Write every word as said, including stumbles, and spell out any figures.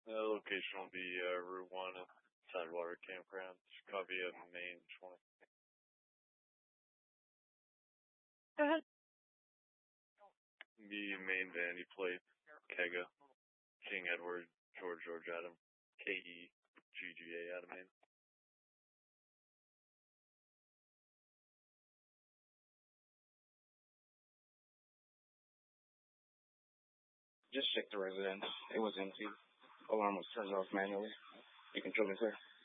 The location will be uh, Route one at Tidewater Campground. Copy of Main twenty. Go ahead. The main Vandy plate, Kega, King Edward, George George Adam, K E G G A Adam Main. Just check the residence. It was empty. Alarm was turned off manually. You can drill it clear.